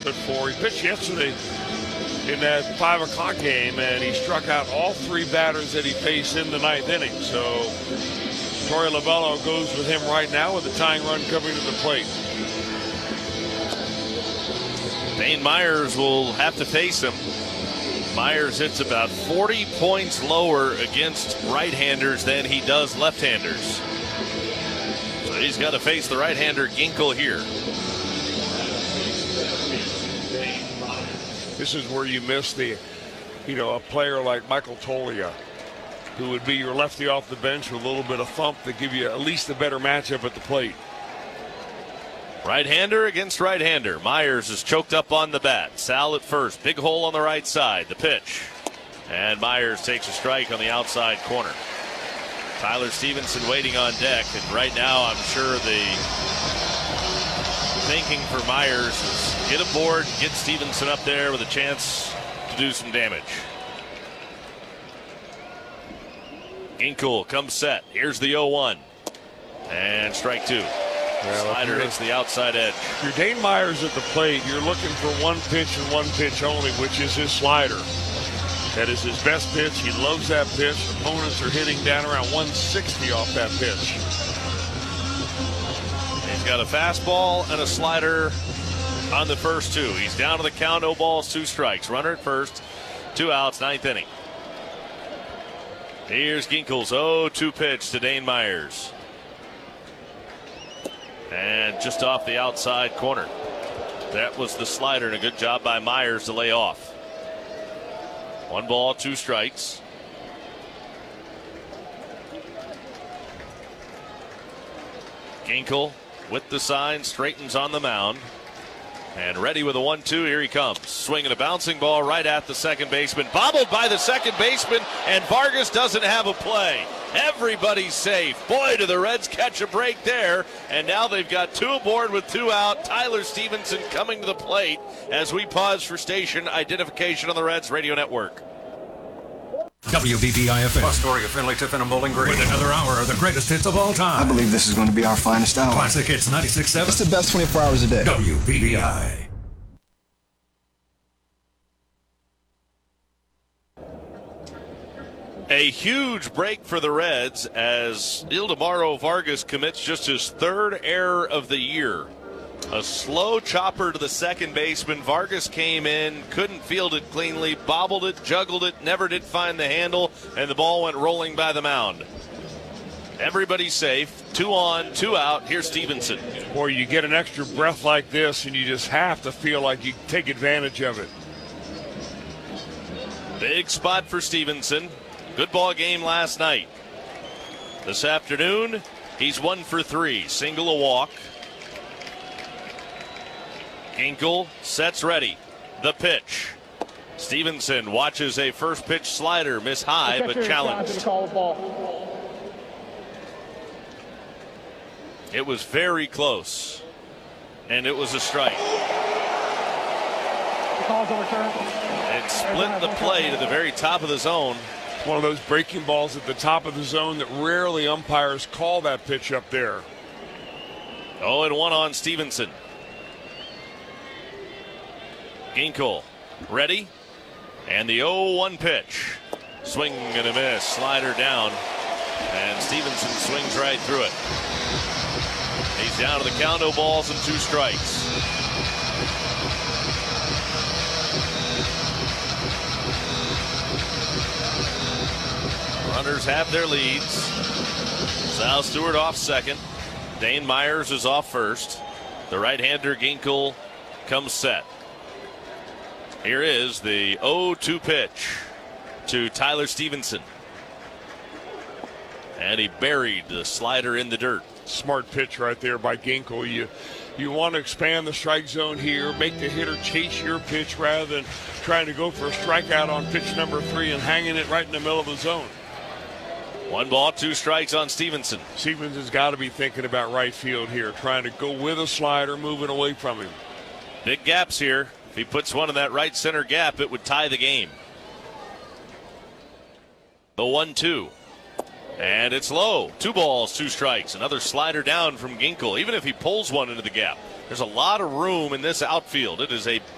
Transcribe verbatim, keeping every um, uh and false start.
For he pitched yesterday in that five o'clock game, and he struck out all three batters that he faced in the ninth inning. So Torey Lovullo goes with him right now with the tying run coming to the plate. Dane Myers will have to face him. Myers hits about forty points lower against right-handers than he does left-handers. So he's got to face the right-hander Ginkel here. This is where you miss the, you know, a player like Michael Toglia, who would be your lefty off the bench with a little bit of thump to give you at least a better matchup at the plate. Right-hander against right-hander. Myers is choked up on the bat. Sal at first. Big hole on the right side. The pitch. And Myers takes a strike on the outside corner. Tyler Stevenson waiting on deck. And right now I'm sure the thinking for Myers is get aboard, get Stevenson up there with a chance to do some damage. Ginkel comes set. Here's the oh one. And strike two. Well, Slider hits the outside edge. If you're Dane Myers at the plate, you're looking for one pitch and one pitch only, which is his slider. That is his best pitch. He loves that pitch. Opponents are hitting down around one sixty off that pitch. He's got a fastball and a slider on the first two. He's down to the count, no balls, two strikes. Runner at first, two outs, ninth inning. Here's Ginkel's oh two pitch to Dane Myers. And just off the outside corner. That was the slider, and a good job by Myers to lay off. One ball, two strikes. Ginkel with the sign, straightens on the mound. And ready with a one two, here he comes. Swinging a bouncing ball right at the second baseman. Bobbled by the second baseman, and Vargas doesn't have a play. Everybody's safe. Boy, do the Reds catch a break there. And now they've got two aboard with two out. Tyler Stevenson coming to the plate as we pause for station identification on the Reds Radio Network. W B B I F M. Astoria, Finley, Tiffin, and Bowling Green. With another hour of the greatest hits of all time. I believe this is going to be our finest hour. Classic Hits ninety-six point seven. It's the best twenty-four hours a day. W B B I. A huge break for the Reds as Ildemaro Vargas commits just his third error of the year. A slow chopper to the second baseman. Vargas came in, couldn't field it cleanly, bobbled it, juggled it, never did find the handle, and the ball went rolling by the mound. Everybody's safe. Two on, two out. Here's Stevenson. Boy, you get an extra breath like this, and you just have to feel like you take advantage of it. Big spot for Stevenson. Good ball game last night. This afternoon, he's one for three. Single, a walk. Ginkel sets ready. The pitch. Stevenson watches a first pitch slider miss high, but challenged. It was very close, and it was a strike. It split the play to the very top of the zone. One of those breaking balls at the top of the zone that rarely umpires call that pitch up there. oh and one on Stevenson. Ginkel ready, and the oh one pitch. Swing and a miss, slider down, and Stevenson swings right through it. He's down to the count, no balls and two strikes. Runners have their leads. Sal Stewart off second. Dane Myers is off first. The right-hander Ginkel comes set. Here is the oh two pitch to Tyler Stevenson. And he buried the slider in the dirt. Smart pitch right there by Ginkel. You you want to expand the strike zone here, make the hitter chase your pitch rather than trying to go for a strikeout on pitch number three and hanging it right in the middle of the zone. One ball, two strikes on Stevenson. Stevenson's got to be thinking about right field here, trying to go with a slider, moving away from him. Big gaps here. If he puts one in that right center gap, it would tie the game. The one two. And it's low. Two balls, two strikes. Another slider down from Ginkel. Even if he pulls one into the gap, there's a lot of room in this outfield. It is a